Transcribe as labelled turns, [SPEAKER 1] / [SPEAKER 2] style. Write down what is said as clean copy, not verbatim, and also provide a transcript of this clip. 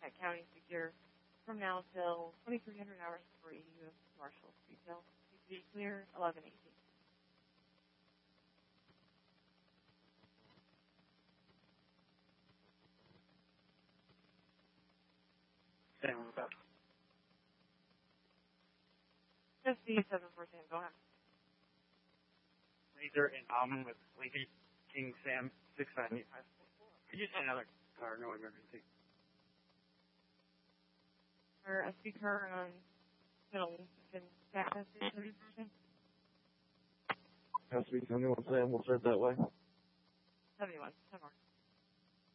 [SPEAKER 1] at County Secure from now till 2300 hours for U.S. Marshals detail. CCD clear 1118.
[SPEAKER 2] Sam, about
[SPEAKER 1] SD 714, go ahead.
[SPEAKER 2] Laser and Almond with Lady King Sam 698. Could you send another car? No emergency.
[SPEAKER 1] Or a speaker on middle and back message 30%.
[SPEAKER 3] Has to be 71 Sam, we'll start that way.
[SPEAKER 1] 71, 10 more.